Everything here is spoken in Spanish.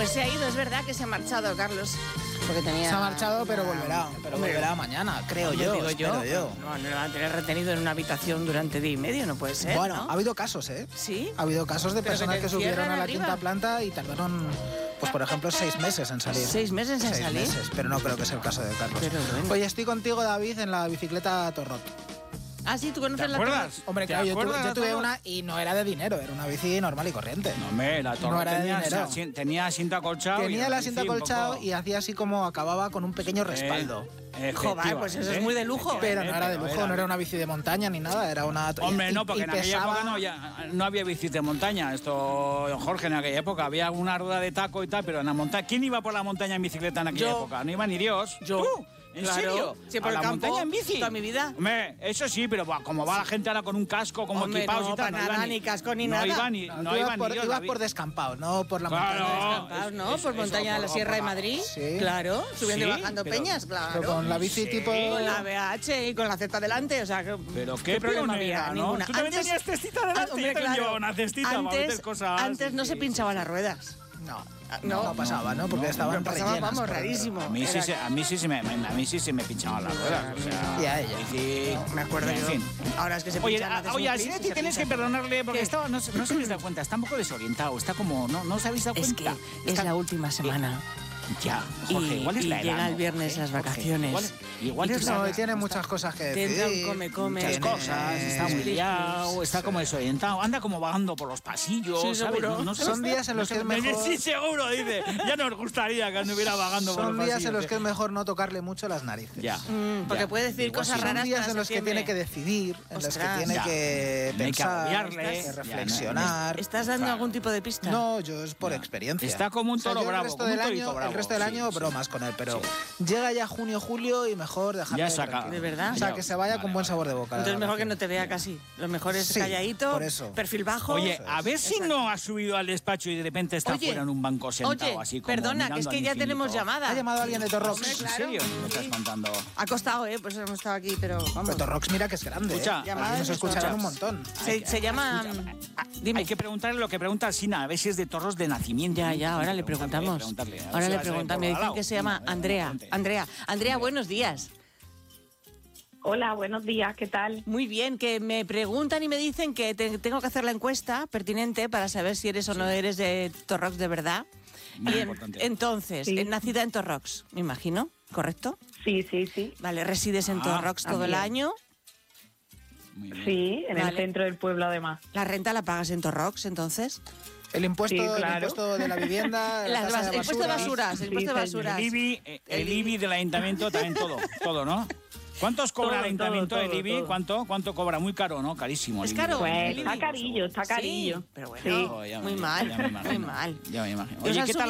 Pues se ha ido, es verdad que se ha marchado, Carlos. Porque tenía... Se ha marchado, pero volverá. Pero volverá mañana, creo yo. Digo yo. No lo van a tener retenido en una habitación durante día y medio, no puede ser. Bueno, ¿no? ha habido casos, ¿eh? ¿Sí? Ha habido casos de personas que subieron a la arriba. quinta planta y tardaron, pues por ejemplo, 6 meses en salir. 6 meses en 6 salir. meses, pero no creo que sea el caso de Carlos. Pero bueno. Oye, estoy contigo, David, en la bicicleta Torrot. Ah, sí, ¿tú conoces ¿Te la acuerdas? Hombre, ¿Te claro, yo acuerdas, tuve Torrot? una y no era de dinero, era una bici normal y corriente. No, hombre, la Torrot No era de dinero. tenía asiento acolchado. Tenía el asiento acolchado poco... y hacía así como acababa con un pequeño respaldo. Joder, pues eso es muy de lujo. Pero no era de lujo, no era una bici de montaña ni nada, era una... Hombre, y- no, porque y en aquella pesaba- época no había bicis de montaña. Esto, Jorge, en aquella época había una rueda de taco y tal, pero en la montaña... ¿Quién iba por la montaña en bicicleta en aquella Yo. época? No iba ni Dios. Yo. ¿Tú? ¿En Claro. serio? Sí, por ¿A el la campo, montaña en bici? toda mi vida. Hombre, eso sí, pero como va la gente ahora con un casco, como Hombre, equipados no, y tal... para nada, ni casco ni no nada. Iba ni, No, no tú iba ibas por, ni Dios, ibas David. por descampado, no por la Claro. montaña. ¿No? Por montaña de la Sierra de Madrid. Sí. Claro, subiendo y Sí, bajando pero- peñas, claro. Pero con la bici Sí. tipo... Con la BH y con la Z delante, o sea, Pero qué problema pionera, había, ¿no? ninguna. Tú también tenías cestita delante, hombre, yo también claro. llevo una cestita para meter Antes, cosas. antes no se pinchaban las ruedas. No pasaba, ¿no? Porque estaban pasaba, rellenas. vamos, por- rarísimo. A mí sí se me pinchaban las ruedas, o sea... Y a ella. Sí, Me acuerdo en yo. fin. Ahora es que se Oye, pinchan, haces oye, un a plis y Sinetti se tienes que pinchan. perdonarle porque ¿Qué? estaba, no se habéis dado cuenta, está un poco desorientado, está como, no os habéis dado Es que cuenta. es la última semana. Ya, Jorge, Y- igual es y la edad. llega el ¿no, viernes Jorge? las Jorge, vacaciones. Igual Y es tú la No, edad. y tiene muchas cosas que Te entra un decir. come, Muchas tiene- cosas, está muy liado, está como desorientado, anda como vagando por los pasillos, Sí, ¿sabes? seguro. Son días en los que es mejor... Sí, seguro, dice. Ya nos gustaría que anduviera vagando por los Son pasillos. días en los que es mejor no tocarle mucho las narices. Ya. Porque ya. puede decir Igual cosas sí. raras. Son días para en los que septiembre. tiene que decidir, en los que Ostras. tiene Ya. que Hay que pensar, agobiarle, que ya, reflexionar. ¿Estás dando Claro. algún tipo de pista? No, yo es por experiencia. Está como un toro yo bravo, El resto como del un torito año, bravo. el resto del Sí, año sí. bromas con él, pero llega ya junio, julio y mejor dejarlo Ya saca. tranquilo. ¿De verdad? O sea, Ya. que se vaya con buen sabor de boca. Entonces mejor que no te vea casi. Lo mejor es Sí, calladito, por eso. perfil bajo. Oye, a ver si no ha subido al despacho y de repente está Oye, fuera en un banco sentado Oye, así como perdona, que es mirando que al ya infinito. tenemos llamada. Ha llamado a alguien de Torrox. Hombre, ¿En claro. serio? ¿Me lo estás Sí. contando? Ha costado, pues hemos estado aquí, pero vamos. Pero Torrox, mira que es grande. Escucha, Aquí nos escucharán un montón. Se llama... Dime. Hay que preguntarle lo que pregunta Sina, a ver si es de Torros de nacimiento. Ya, ahora le preguntamos. Preguntarle, a ver Ahora si le va a saber preguntamos. por Me al dicen lado. que se llama Venga, Andrea. adelante. Andrea, buenos días. Hola, buenos días, ¿qué tal? Muy bien, que me preguntan y me dicen que tengo que hacer la encuesta pertinente para saber si eres o no eres de Torrox de verdad. Muy Y importante. entonces, Sí. nacida en Torrox, me imagino, ¿correcto? Sí, sí, sí. Vale, resides en Torrox todo el así es. año. Muy bien. Sí, en Vale. el centro del pueblo además. La renta la pagas en Torrox, entonces. El impuesto, Sí, el impuesto impuesto de la vivienda, la tasa de El impuesto de basura. basuras, el impuesto de Sí, señor. basuras. El IBI del ayuntamiento también todo, ¿no? ¿Cuántos cobra el Todo, ayuntamiento todo, el IBI? todo. ¿Cuánto cobra? Muy caro, ¿no? Carísimo. el Es IBI. caro. Pues el está IBI. carillo, está carillo. Sí, pero bueno, Sí. Oh, ya me muy imagino, mal, ya me imagino. muy mal. Ya me imagino. ¿Y os Oye, han ¿qué tal